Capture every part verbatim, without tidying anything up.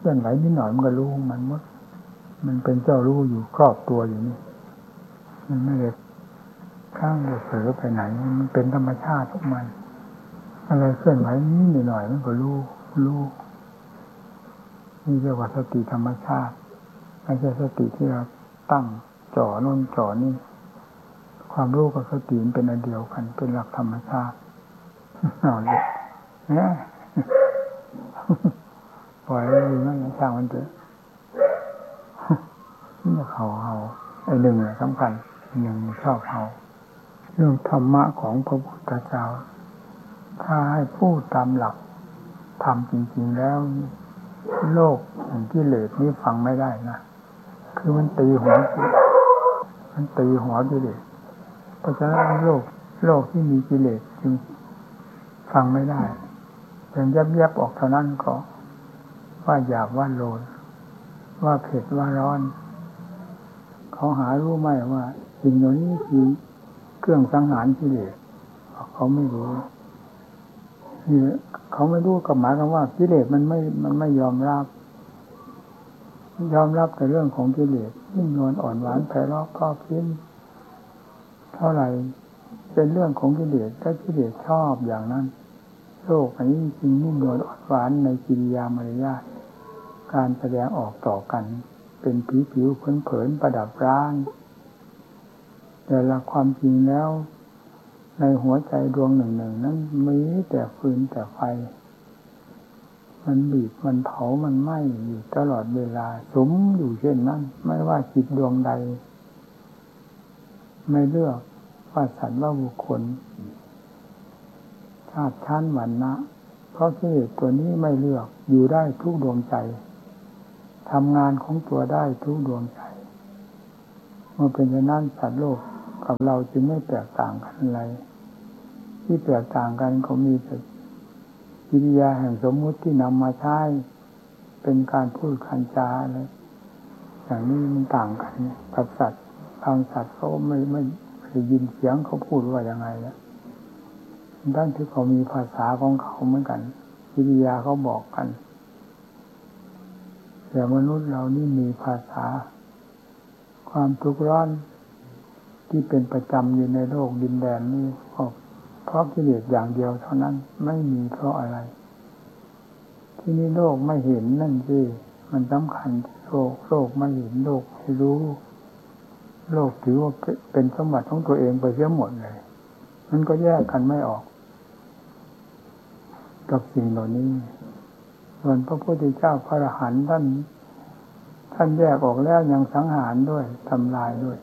ลื่อนไหวนิดหน่อยมันก็รู้มันหมดมันเป็นเจ้ารู้อยู่ครอบตัวอยู่นี่มันไม่ได้ข้างเผลอไปไหนมันเป็นธรรมชาติของมันอะไรเคลื่อนไหวนิดหน่อยมันก็รู้รู้นี่เรียกว่าสติธรรมชาติไม่ใช่สติที่เราตั้งจ่อโน่นจ่อนี่ความรู้กับสติเป็นอันเดียวกันเป็นหลักธรรมชาติเอาเลยเนี่ยปล่อยให้อยู่นั่นช่างมันเถอะนี่เขาเขาไอ้หนึ่งสำคัญหนึ่งชอบเขาเรื่องธรรมะของพระพุทธเจ้าถ้าให้พูดตามหลักธรรมจริงๆแล้วโลกอย่างกิเลสนี้ฟังไม่ได้นะคือมันตีหัวมันตีหัวกิเลสเพราะฉะนั้นโลกโลกที่มีกิเลสจึงฟังไม่ได้อย่างยับยับออกเท่านั้นก็ว่าหยาบว่าโลนว่าเผ็ดว่าร้อนเขาหารู้ไหมว่าสิ่งเหล่านี้คือเครื่องสังหารกิเลสเขาไม่รู้นี่เขาไม่รู้กับหมายความว่ากิเลสมันไม่มันไม่ยอมรับยอมรับแต่เรื่องของกิเลสนิ่มนวลอ่อนหวานไพเราะเพราะพิ้นเท่าไหร่เป็นเรื่องของกิเลสถ้ากิเลสชอบอย่างนั้นโลกอันนี้จริงนิ่มนวลอ่อนหวานในกิริยามารยาทการแสดงออกต่อกันเป็นผิวผิวเผินๆประดับร้านแต่ละความจริงแล้วในหัวใจดวงหนึ่งหนึ่งนั้นมีแต่ฟืนแต่ไฟมันบีบมันเผามันไหม้อยู่ตลอดเวลาสมอยู่เช่นนั้นไม่ว่าจิตดวงใดไม่เลือกว่าสัตว์ว่าบุคคลชาติชั้นวรรณะเพราะกิเลสตัวนี้ไม่เลือกอยู่ได้ทุกดวงใจทำงานของตัวได้ทุกดวงใจเมื่อเป็นเช่นนั้นสัตว์โลกกับเราจึงไม่แตกต่างกันอะไรที่แตกต่างกันก็มีแต่กิริยาแห่งสมมุติที่นำมาใช้เป็นการพูดคันจาอะไรอย่างนี้มันต่างกันกับสัตว์บางสัตว์เขาไม่ไม่ได้ยินเสียงเขาพูดว่ายังไงแล้วด้านที่เขามีภาษาของเขาเหมือนกันกิริยาเขาบอกกันแต่มนุษย์เรานี่มีภาษาความทุกข์ร้อนที่เป็นประจำอยู่ในโลกดินแดนนี้ก็เพราะกิเลสอย่างเดียวเท่านั้นไม่มีเพราะอะไรที่นี่โลกไม่เห็นนั่นสิมันสำคัญโลกโลกไม่เห็นโลกไม่รู้โลกถือว่าเป็นสมบัติของตัวเองไปเสียหมดเลยมันก็แยกกันไม่ออกกับสิ่งเหล่านี้ส่วนพระพุทธเจ้าพระอรหันต์ท่านท่านแยกออกแล้วยังสังหารด้วยทำลายด้วย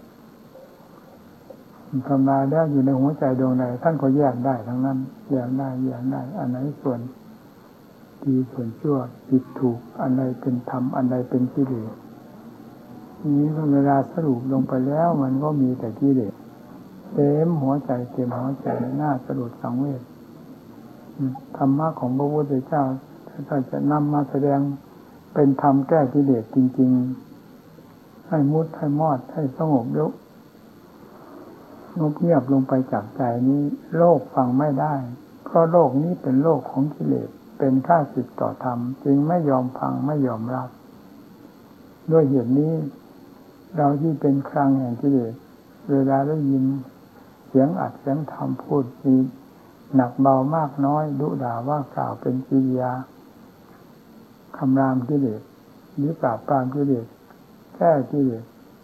ทำลายแล้วอยู่ในหัวใจดวงใดท่านก็แยกได้ทั้งนั้นแยกได้แยกได้อันไหนส่วนดีส่วนชั่วผิดถูกอันใดเป็นธรรมอันใดเป็นกิเลสนี้เวลาสรุปลงไปแล้วมันก็มีแต่กิเลสเต็มหัวใจเต็มหัวใจหน้าสลดสังเวชธรรมะของพระพุทธเจ้าถ้าจะนำมาแสดงเป็นธรรมแก้กิเลสจริงๆให้มุดให้มอดให้สงบยกงบเงียบลงไปจากใจนี้โลกฟังไม่ได้เพราะโลกนี้เป็นโลกของกิเลสเป็นข้าศึกต่อธรรมจึงไม่ยอมฟังไม่ยอมรับด้วยเหตุนี้เราที่เป็นครังแห่งกิเลสเวลาได้ยินเสียงอัดเสียงธรรมพูดมีหนักเบามากน้อยดุด่าว่ากล่าวเป็นกิริยาคำรามกิเลสหรือปราบปรามกิเลสแก้กิเลส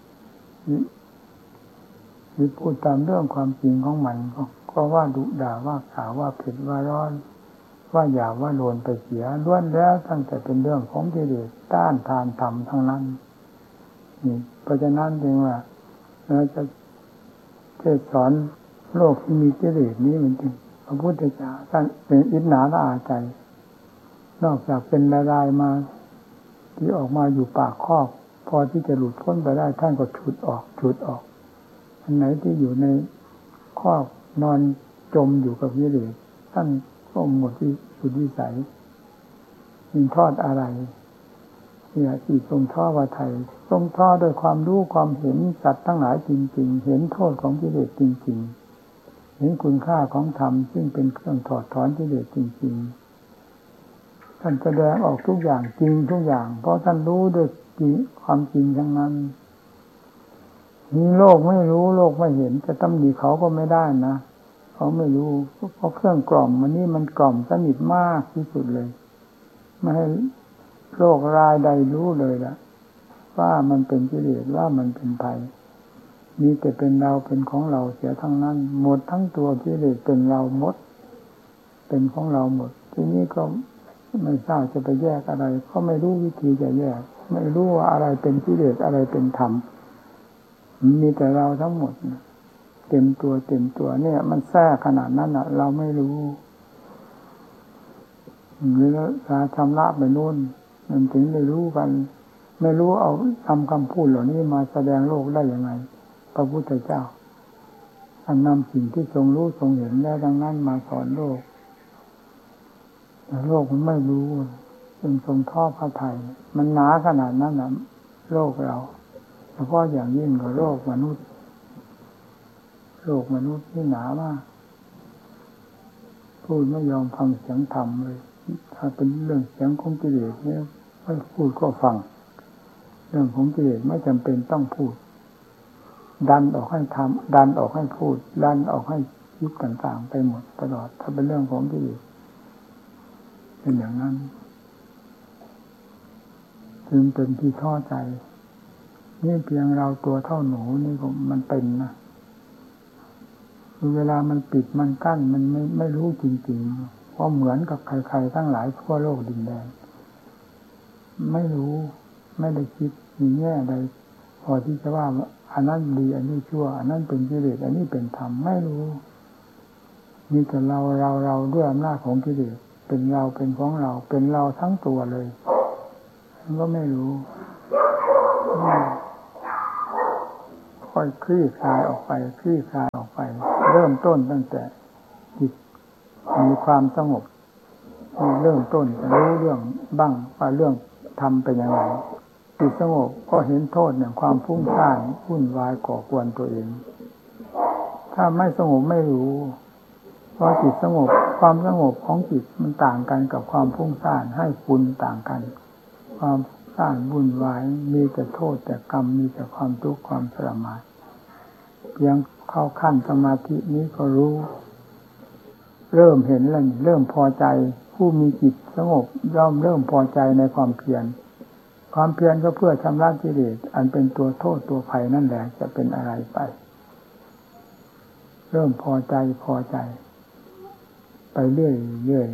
หรือพูดตามเรื่องความจริงของมันก็ว่าดุด่าว่ากล่าวว่าเผ็ดว่าร้อนว่าหยาบว่าโลนไปเสียล้วนแล้วตั้งแต่เป็นเรื่องของกิเลสต้านทานธรรมทั้งนั้นนี่เพราะฉะนั้นจึงว่าเราจะเทศสอนโลกที่มีกิเลสนี้มันจริงพระพุทธเจ้าท่านเป็นอิจฉาละอาใจนอกจากเป็นรายๆมาที่ออกมาอยู่ปากคอกพอที่จะหลุดพ้นไปได้ท่านก็ฉุดออกฉุดออกอันไหนที่อยู่ในคอกนอนจมอยู่กับกิเลสท่านก็หมดที่สุดวิสัยมีทอดอะไรเนี่ยที่ทรงท่อว่าไทยทรงท่อโดยความรู้ความเห็นสัตว์ทั้งหลายจริงๆเห็นโทษของกิเลสจริงๆเห็นคุณค่าของธรรมซึ่งเป็นเครื่องถอดถอนกิเลสจริงๆท่านแสดงออกทุกอย่างจริงทุกอย่างเพราะท่านรู้ด้วยจริงความจริงทั้งนั้นมีโลกไม่รู้โลกไม่เห็นจะตำหนิเขาก็ไม่ได้นะเขาไม่รู้เพราะเครื่องกล่อมมันนี่มันกล่อมสนิทมากที่สุดเลยไม่ให้โลกรายใดรู้เลยล่ะว่ามันเป็นกิเลสว่ามันเป็นภัยมีแต่เป็นเราเป็นของเราเสียทั้งนั้นหมดทั้งตัวกิเลสเป็นเราหมดเป็นของเราหมดทีนี้ก็ไม่ทราบจะไปแยกอะไรเพราะไม่รู้วิธีจะแยกไม่รู้ว่าอะไรเป็นกิเลสอะไรเป็นธรรมมีแต่เราทั้งหมดเต็มตัวเต็มตัวเนี่ยมันแทรกขนาดนั้นอ่ะเราไม่รู้หรือเราทำละไปนู่นมันถึงได้รู้กันไม่รู้เอาทำคำพูดเหล่านี้มาแสดงโลกได้ยังไงพระพุทธเจ้าท่านนำสิ่งที่ทรงรู้ทรงเห็นแล้วดังนั้นมาสอนโลกแต่โลกมันไม่รู้จึงทรงท้อพระทัยมันหนาขนาดนั้นนะโลกเราเฉพาะอย่างยิ่งกับโลกมนุษย์โลกมนุษย์นี่หนามากพูดไม่ยอมฟังเสียงธรรมเลยถ้าเป็นเรื่องเสียงของกิเลสเนี่ยไม่พูดก็ฟังเรื่องของกิเลสไม่จำเป็นต้องพูดดันออกให้ทำดันออกให้พูดดันออกให้คิดต่างๆไปหมดตลอดถ้าเป็นเรื่องของกิเลสเป็นอย่างนั้นจึงเป็นที่ท้อใจนี่เพียงเราตัวเท่าหนูนี่ก็มันเป็นนะเวลามันปิดมันกั้นมันไม่ไม่รู้จริงๆเพราะเหมือนกับใครๆทั้งหลายทั่วโลกดินแดนไม่รู้ไม่ได้คิดมีแง่ใดพอที่จะว่าอันนั้นดีอันนี้ชั่วอันนั้นเป็นกิเลสอันนี้เป็นธรรมไม่รู้มีแต่เราเราเราด้วยอำนาจของกิเลสเป็นเราเป็นของเราเป็นเราทั้งตัวเลยมันก็ไม่รู้ค่อยคลี่คลายออกไปคลี่คลายออกไปเริ่มต้นตั้งแต่จิตมีความสงบเริ่มต้นจะรู้เรื่องบ้างว่าเรื่องทำเป็นยังไงจิตสงบก็เห็นโทษอย่างความฟุ้งซ่านวุ่นวายก่อกวนตัวเองถ้าไม่สงบไม่รู้เพราะจิตสงบความสงบของจิตมันต่างกันกับความฟุ้งซ่านให้คุณต่างกันความซ่านวุ่นวายมีแต่โทษแต่กรรมมีแต่ความทุกข์ความทรมานเพียงเข้าขั้นสมาธินี้ก็รู้เริ่มเห็นแล้วเริ่มพอใจผู้มีจิตสงบย่อมเริ่มพอใจในความเพียรความเพียรก็เพื่อชำระกิเลสอันเป็นตัวโทษตัวภัยนั่นแหละจะเป็นอะไรไปเริ่มพอใจพอใจไปเรื่อยเรื่อย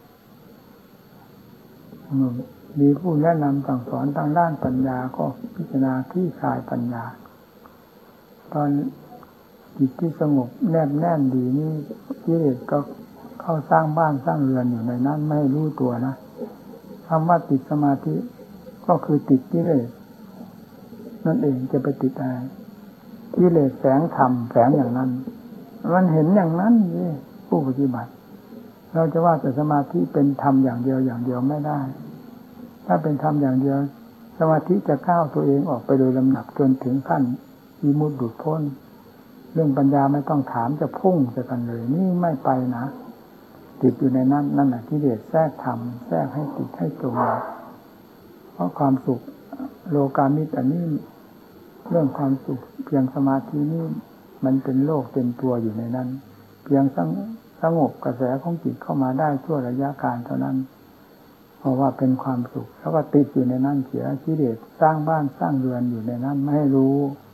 มีผู้แนะนำสั่งสอนทางด้านปัญญาก็พิจารณาคลี่คลายปัญญาตอนจิตที่สงบแนบแน่นดีนี่กิเลสก็เข้าสร้างบ้านสร้างเรือนอยู่ในนั้นไม่รู้ตัวนะคำว่าติดสมาธิก็คือติดกิเลสนั่นเองจะไปติดอะไรกิเลสแฝงธรรมแฝงอย่างนั้นมันเห็นอย่างนั้นนี่ผู้ปฏิบัติเราจะว่าแต่สมาธิเป็นธรรมอย่างเดียวอย่างเดียวไม่ได้ถ้าเป็นธรรมอย่างเดียวสมาธิจะก้าวตัวเองออกไปโดยลำดับจนถึงขั้นวิมุตติหลุดพ้นเรื่องปัญญาไม่ต้องถามจะพุ่งจะกันเลยนี่ไม่ไปนะติดอยู่ในนั้นนั่นแหละกิเลสแทรกธรรมแทรกให้ติดให้จมเพราะความสุขโลกามิตรอันนี้เรื่องความสุขเพียงสมาธินี่มันเป็นโลกเต็มตัวอยู่ในนั้นเพียงสงบกระแสของจิตเข้ามาได้ชั่วระยะการเท่านั้นเพราะว่าเป็นความสุขแล้วก็ติดอยู่ในนั้นเสียกิเลสสร้างบ้านสร้างเรือนอยู่ในนั้นไม่ให้รู้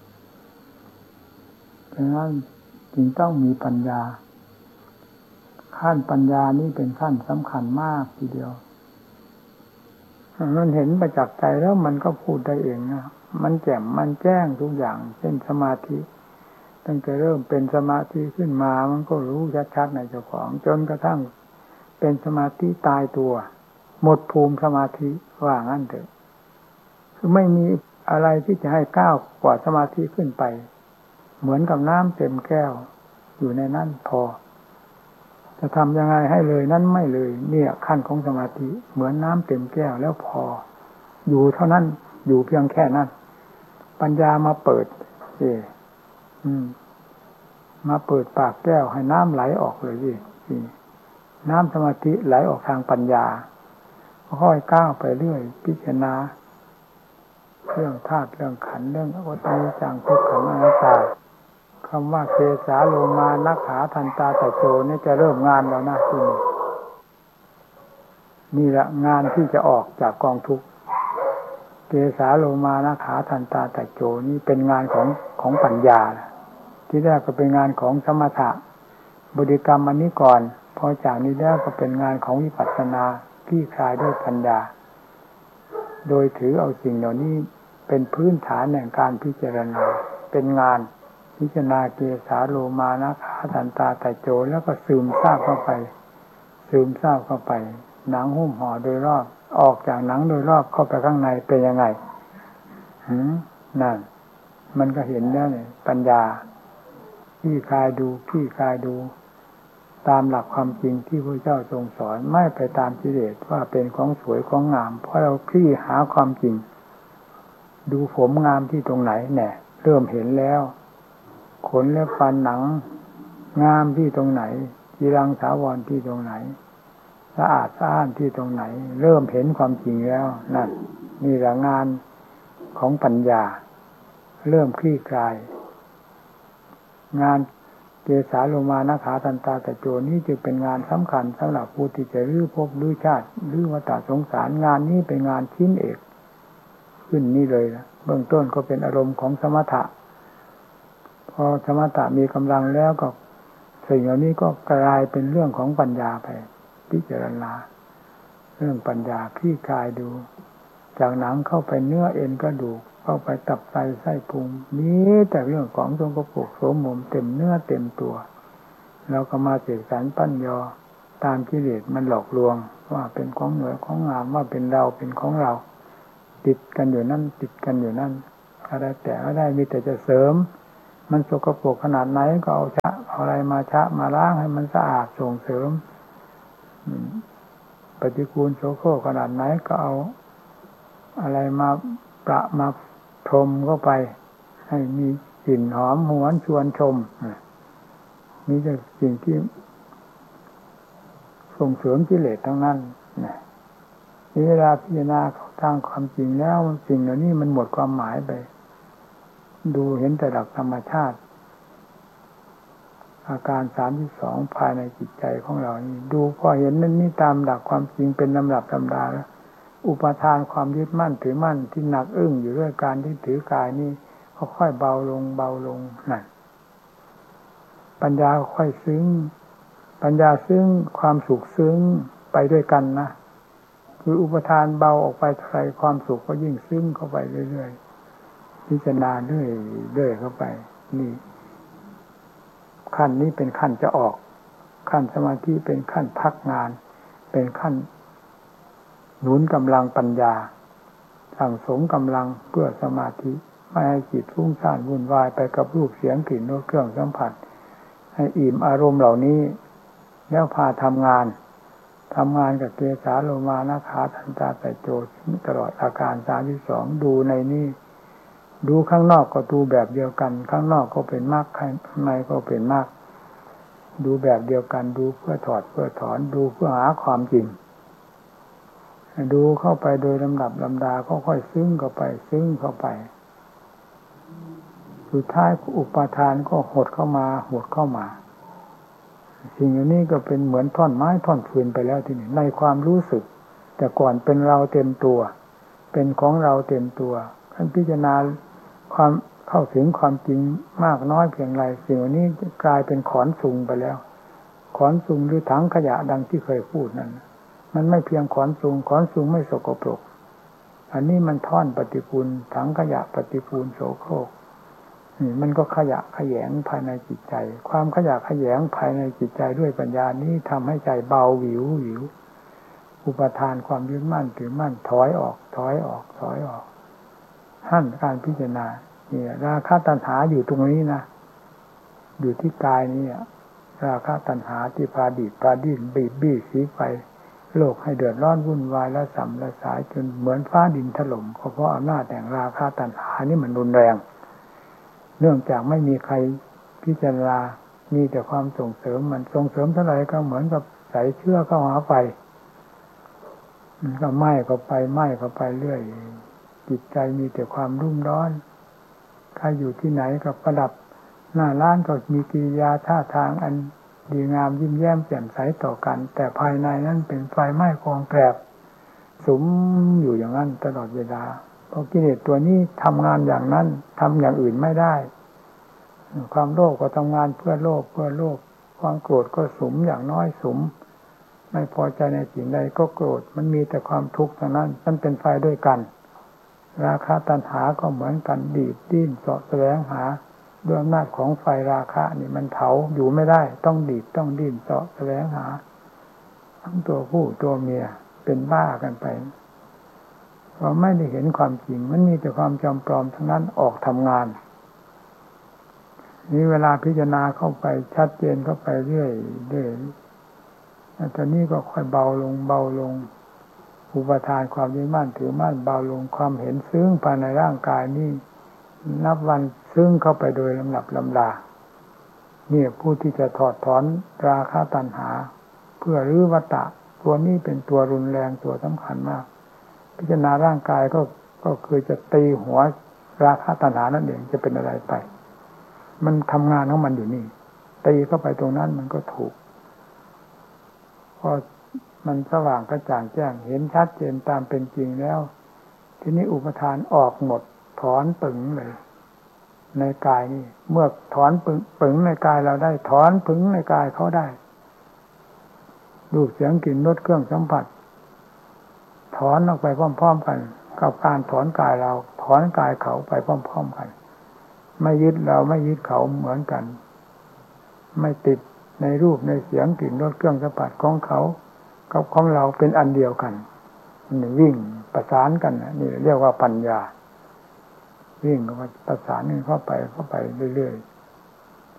เพราะฉะนั้นจึงต้องมีปัญญาขั้นปัญญานี่เป็นขั้นสำคัญมากทีเดียวมันเห็นประจักษ์ใจแล้วมันก็พูดได้เองนะมันแจ่มมันแจ้งทุกอย่างเช่นสมาธิตั้งแต่เริ่มเป็นสมาธิขึ้นมามันก็รู้ชัดๆในเจ้าของจนกระทั่งเป็นสมาธิตายตัวหมดภูมิสมาธิว่างั้นเถอะคือไม่มีอะไรที่จะให้ก้าวกว่าสมาธิขึ้นไปเหมือนกับน้ำเต็มแก้วอยู่ในนั้นพอจะทำยังไงให้เลยนั้นไม่เลยเนี่ยขั้นของสมาธิเหมือนน้ำเต็มแก้วแล้วพออยู่เท่านั้นอยู่เพียงแค่นั้นปัญญามาเปิดเออืมมาเปิดปากแก้วให้น้ำไหลออกเลยสิน้ำสมาธิไหลออกทางปัญญาค่อยก้าวไปเรื่อยพิจารณาเรื่องธาตุเรื่องขันธ์เรื่องอวตารจังทุกขังอนัตตาคำว่าเกสาโลมานักขาทันตาตะโจนี่จะเริ่มงานแล้วนะที่นี่นี่แหละงานที่จะออกจากกองทุกข์เกสาโลมานักขาทันตาตะโจนี่เป็นงานของของปัญญาที่แรกก็เป็นงานของสมถะบริกรรมอันนี้ก่อนพอจากนี้แล้วก็เป็นงานของวิปัสสนาคลี่คลายด้วยปัญญาโดยถือเอาสิ่งเหล่านี้เป็นพื้นฐานแห่งการพิจารณาเป็นงานพิจารณาเกสาโลมานะขาทันตาตะโจแล้วก็ซึมซาบเข้าไปซึมซาบเข้าไปหนังหุ้มห่อโดยรอบออกจากหนังโดยรอบเข้าไปข้างในเป็นยังไงหืมนั่นมันก็เห็นแล้วเนี่ยปัญญาพี่คายดูพี่คายดูตามหลักความจริงที่พระเจ้าทรงสอนไม่ไปตามกิเลสว่าเป็นของสวยของงามเพราะเราคลี่หาความจริงดูผมงามที่ตรงไหนเนี่ยเริ่มเห็นแล้วขนและฟันหนังงามที่ตรงไหนจีรังถาวรที่ตรงไหนสะอาดสะอ้านที่ตรงไหนเริ่มเห็นความจริงแล้วนั่นนี่แหละงานของปัญญาเริ่มคลี่คลายงานเกสาโลมานะขาทันตาตะโจนี้จึงเป็นงานสำคัญสำหรับผู้ที่จะรื้อภพรื้อชาติรื้อวัฏสงสารงานนี้เป็นงานชิ้นเอกขึ้นนี่เลยนะเบื้องต้นก็เป็นอารมณ์ของสมถะพอสมถะมีกำลังแล้วก็สิ่งเหล่านี้ก็กลายเป็นเรื่องของปัญญาไปพิจารณาเรื่องปัญญาคลี่คลายดูจากหนังเข้าไปเนื้อเอ็นกระดูกเข้าไปตับไตไส้พุงนี้แต่เรื่องของสกปรกโสมมเต็มเนื้อเต็มตัวเราก็มาเสกสรรปั้นยอตามกิเลสมันหลอกลวงว่าเป็นของเหนือของงามว่าเป็นเราเป็นของเราติดกันอยู่นั่นติดกันอยู่นั่นอะไรแต่ก็ได้มีแต่จะเสริมมันสกปรกขนาดไหนก็เอาชะเอาอะไรมาชะมาล้างให้มันสะอาดส่งเสริมปฏิกูลโสโครกขนาดไหนก็เอาอะไรมาประมาพรมเข้าไปให้มีกลิ่นหอมหวนชวนชมนี่จะสิ่งที่ส่งเสริมกิเลสทั้งนั้นนะเวลาพิจารณาทางความจริงแล้วสิ่งเหล่านี้มันหมดความหมายไปดูเห็นแต่หลักธรรมชาติอาการสามที่สองภายในจิตใจของเรานี่ดูพอเห็นนั่นนี่ตามหลักความจริงเป็นลำดับลำดาแล้วอุปทานความยึดมั่นถือมั่นที่หนักอึ้งอยู่ด้วยการที่ถือกายนี่ค่อยๆเบาลงเบาลงนั่นปัญญาค่อยซึ้งปัญญาซึ้งความสุขซึ้งไปด้วยกันนะคืออุปทานเบาออกไปเท่าไรความสุขก็ยิ่งซึ้งเข้าไปเรื่อยๆพิจารณาเรื่อยเรื่อยเข้าไปนี่ขั้นนี้เป็นขั้นจะออกขั้นสมาธิเป็นขั้นพักงานเป็นขั้นหนุนกำลังปัญญาสั่งสมกำลังเพื่อสมาธิไม่ให้จิตฟุ้งซ่านวุ่นวายไปกับรูปเสียงกลิ่นรสเครื่องสัมผัสให้อิ่มอารมณ์เหล่านี้แล้วพาทำงานทำงานกับเกสาโลมานะขาทันตาตะโจตลอดอาการสามที่สองดูในนี้ดูข้างนอกก็ดูแบบเดียวกันข้างนอกก็เป็นมรรคข้างในก็เป็นมรรคดูแบบเดียวกันดูเพื่อถอดเพื่อถอนดูเพื่อหาความจริงดูเข้าไปโดยลำดับลำดาก็ค่อยซึ้งเข้าไปซึ้งเข้าไปสุดท้ายอุปาทานก็หดเข้ามาหดเข้ามาสิ่งเหล่านี้ก็เป็นเหมือนท่อนไม้ท่อนฟืนไปแล้วทีนี้ในความรู้สึกแต่ก่อนเป็นเราเต็มตัวเป็นของเราเต็มตัวท่านพิจารณาความเข้าถึงความจริงมากน้อยเพียงไรสิ่งเหล่านี้กลายเป็นขอนสุงไปแล้วขอนสุงหรือถังขยะดังที่เคยพูดนั้นมันไม่เพียงขอนสุงขอนสุงไม่สกปรกอันนี้มันท่อนปฏิกูลถังขยะปฏิกูลโสโครกนี่มันก็ขยะขยงภายในจิตใจความขยะขยงภายในจิตใจด้วยปัญญานี้ทำให้ใจเบาหวิวหวิวอุปทานความยึดมั่นถือมั่นถอยออกถอยออกถอยออกหั่นการพิจารณาเนี่ยราคะตัณหาอยู่ตรงนี้นะอยู่ที่กายนี่ราคะตัณหาที่พาดีดพาดิ้นบีบบี้สีไฟโลกให้เดือดร้อนวุ่นวายและสัมละสายจนเหมือนฟ้าดินถล่มเพราะอำนาจแห่งราคะตัณหานี่มันรุนแรงเนื่องจากไม่มีใครพิจารณามีแต่ความส่งเสริมมันส่งเสริมเท่าไหร่ก็เหมือนกับใส่เชื้อเข้าหาไฟมันก็ไหม้ก็ไปไหม้ก็ไปเรื่อยจิตใจมีแต่ความรุ่มร้อนใครอยู่ที่ไหนก็ประดับหน้าร้านก็มีกิริยาท่าทางอันดีงามยิ้มแย้มแจ่มใสต่อกันแต่ภายในนั้นเป็นไฟไหม้กองแกรบสุมอยู่อย่างนั้นตลอดเวลาเพราะกิเลสตัวนี้ทำงานอย่างนั้นทำอย่างอื่นไม่ได้ความโลภก็ทำงานเพื่อโลภเพื่อโลภความโกรธก็สุมอย่างน้อยสุมไม่พอใจในสิ่งใดก็โกรธมันมีแต่ความทุกข์เท่านั้นมันเป็นไฟด้วยกันราคะตัณหาก็เหมือนกันดีดดิ้นเสาะแสวงหาด้วยอำนาจของไฟราคะนี่มันเผาอยู่ไม่ได้ต้องดีดต้องดิ้นเสาะแสวงหาทั้งตัวผู้ตัวเมียเป็นบ้ากันไปเพราะไม่ได้เห็นความจริงมันมีแต่ความจำปลอมทั้งนั้นออกทำงานนี่เวลาพิจารณาเข้าไปชัดเจนเข้าไปเรื่อยเรื่อยตอนนี้ก็ค่อยเบาลงเบาลงอุปทานความยึดมั่นถือมั่นเบาลงความเห็นซึ้งภายในร่างกายนี่นับวันซึ้งเข้าไปโดยลำดับลำดาเนี่ยผู้ที่จะถอดถอนราคะตัณหาเพื่อรื้อวัฏฏะตัวนี้เป็นตัวรุนแรงตัวสำคัญมากพิจารณาร่างกายก็ก็คือจะตีหัวราคะตัณหานั่นเองจะเป็นอะไรไปมันทำงานของมันอยู่นี่ตีเข้าไปตรงนั้นมันก็ถูกพอมันสว่างกระจ่างแจ้งเห็นชัดเจนตามเป็นจริงแล้วทีนี้อุปทานออกหมดถอนปึงเลยในกายนี่เมื่อถอนปึงปึงในกายเราได้ถอนปึงในกายเขาได้รูปเสียงกลิ่นรสเครื่องสัมผัสถอนออกไปพร้อมๆกันกับการถอนกายเราถอนกายเขาไปพร้อมๆกันไม่ยึดเราไม่ยึดเขาเหมือนกันไม่ติดในรูปในเสียงกลิ่นรสเครื่องสัมผัสของเขากับของเราเป็นอันเดียวกันนี่วิ่งประสานกันนี่เรียกว่าปัญญาวิ่งเข้ามาประสานกันเข้าไปเข้าไปเรื่อยๆ